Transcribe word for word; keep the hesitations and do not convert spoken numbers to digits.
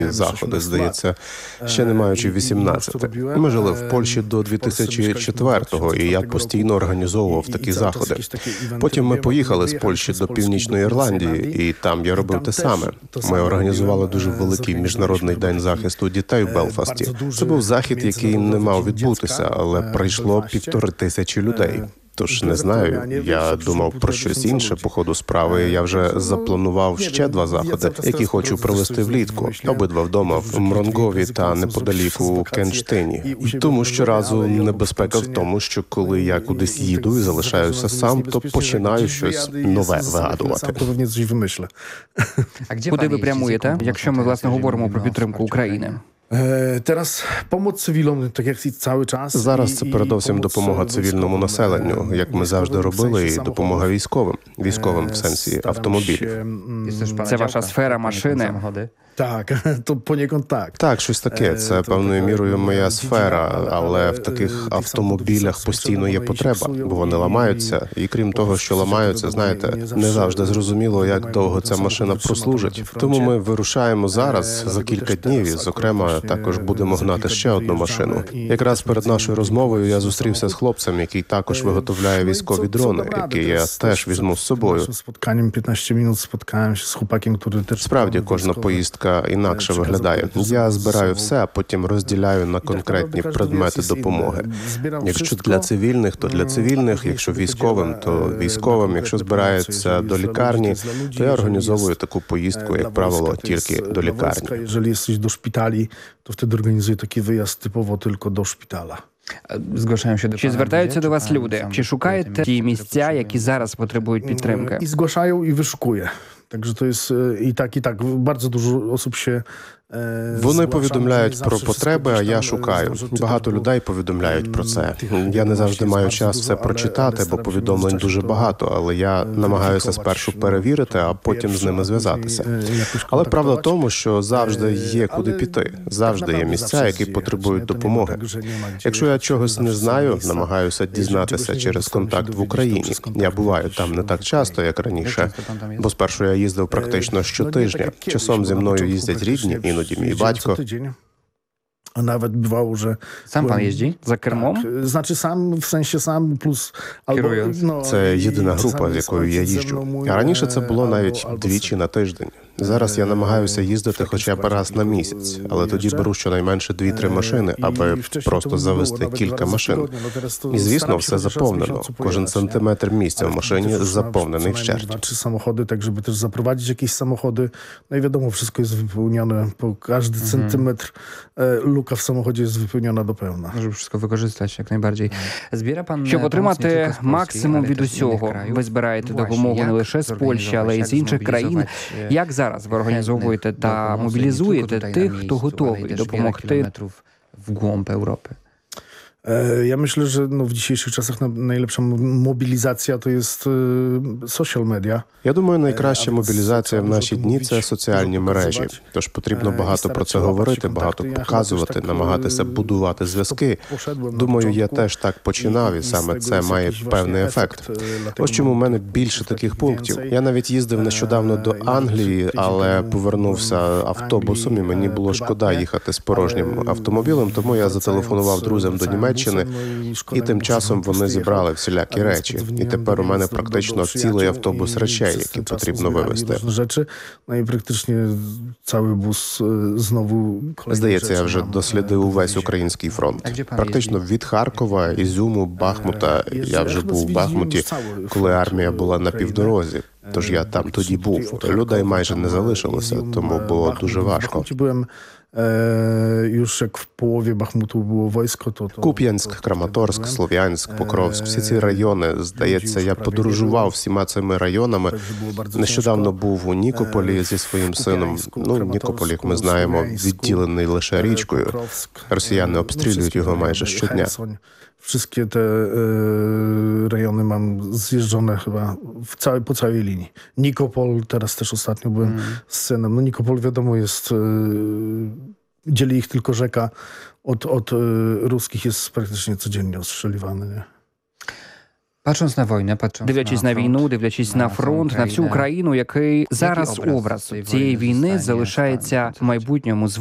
заходи, здається, ще не маючи вісімнадцяти. Ми жили в Польщі до дві тисячі четвертого, і я постійно організовував такі заходи. Потім ми поїхали з Польщі до Північної Ірландії, і там я робив те саме. Ми організували дуже великий міжнародний день захисту дітей в Белфасті. Це був захід, який не мав відбутися, але прийшло півтори тисячі людей. Тож не знаю, я думав про щось інше по ходу справи. Я вже запланував ще два заходи, які хочу провести влітку. Обидва вдома, в Мронгові та неподалік у Кенштині. Тому щоразу небезпека в тому, що коли я кудись їду і залишаюся сам, то починаю щось нове вигадувати. Куди ви прямуєте, якщо ми, власне, говоримо про підтримку України? Зараз це передовсім допомога цивільному населенню, як ми завжди робили, і допомога військовим. Військовим в сенсі автомобілів. Це ваша сфера, машини? Так, то понікон так. Так, щось таке. Це певною мірою моя сфера, але в таких автомобілях постійно є потреба, бо вони ламаються. І крім того, що ламаються, знаєте, не завжди зрозуміло, як довго ця машина прослужить. Тому ми вирушаємо зараз, за кілька днів, і, зокрема, також будемо гнати ще одну машину. Якраз перед нашою розмовою я зустрівся з хлопцем, який також виготовляє військові дрони, які я теж візьму з собою. Справді, кожна поїздка інакше виглядає. Я збираю все, а потім розділяю на конкретні предмети допомоги. Якщо для цивільних, то для цивільних, якщо військовим, то військовим, якщо збирається до лікарні, то я організовую таку поїздку, як правило, тільки до лікарні. Якщо jesteś do szpitali, to wtedy organizuję taki wyjazd typowo tylko do szpitala. Чи звертаються до вас люди? Чи шукаєте ті місця, які зараз потребують підтримки? І zgłaszają i wyszukuje. Także to jest i tak, i tak. Bardzo dużo osób się Вони повідомляють про потреби, а я шукаю. Багато людей повідомляють про це. Я не завжди маю час все прочитати, бо повідомлень дуже багато, але я намагаюся спершу перевірити, а потім з ними зв'язатися. Але правда в тому, що завжди є куди піти. Завжди є місця, які потребують допомоги. Якщо я чогось не знаю, намагаюся дізнатися через контакт в Україні. Я буваю там не так часто, як раніше, бо спершу я їздив практично щотижня. Часом зі мною їздять рідні, іноді мій батько. A nawet bywało, że... Сам пан їздить? За кермом? Tak, znaczy sam, w sensie sam, plus... Керуjąc. No, Це єдина група, з якою я їжджу. А раніше це було навіть двічі на тиждень. Зараз я намагаюся їздити хоча б раз на місяць, але тоді беру щонайменше дві-три машини, аби просто завести кілька машин. І, звісно, все заповнено. Кожен сантиметр місця в машині заповнений вщерть. Czy samochody, tak żeby też zaprowadzić jakieś samochody. No i wiadomo, wszystko jest wypełnione, po każdy centymetr luka w samochodzie jest wypełniona do pełna. Żeby wszystko wykorzystać jak najbardziej. Щоб отримати максимум від усього, ви збираєте допомогу не лише з Польщі, але й з інших країн. Як зараз ви організовуєте та мобілізуєте тих, хто готовий допомогти в głąb Європи? Ja myślę, że no w dzisiejszych czasach najlepsza mobilizacja to jest social media. Я думаю, найкраща мобілізація в наші дні – це соціальні мережі. Тож потрібно багато про це говорити, багато показувати, намагатися будувати зв'язки. Думаю, я теж так починав, і саме це має певний ефект. Ось чому в мене більше таких пунктів. Я навіть їздив нещодавно до Англії, але повернувся автобусом, і мені було шкода їхати з порожнім автомобілем, тому я зателефонував друзям до Німеччини, і тим часом вони зібрали всілякі речі. І тепер у мене практично цілий автобус речей, які потрібно вивезти. Здається, я вже дослідив увесь український фронт. Практично від Харкова, Ізюму, Бахмута. Я вже був в Бахмуті, коли армія була на півдорозі. Тож я там тоді був. Людей майже не залишилося, тому було дуже важко. Już jak w połowie Bachmutu było wojsko, to... Куп'янськ, Краматорськ, Слов'янськ, Покровськ, всі ці райони, здається, я подорожував всіма цими районами. Нещодавно був у Нікополі зі своїм сином. Ну, Нікополь, як ми знаємо, відділений лише річкою. Росіяни обстрілюють його майже щодня. Wszystkie te y, rejony mam zjeżdżone chyba w całej, po całej linii. Nikopol, teraz też ostatnio byłem mm. z synem. No Nikopol wiadomo jest, y, dzieli ich tylko rzeka. Od, od y, ruskich jest praktycznie codziennie ostrzeliwany, nie? Patrząc na wojnę, patrząc дивлячись на війну, дивлячись на фронт, на всю Україну, який зараз образ цієї війни залишається в майбутньому